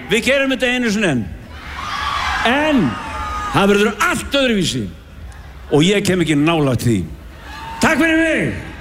við gerum þetta einu sinni enn. En það verður allt öðruvísi og ég kem ekki nálægt því. Takk fyrir mig!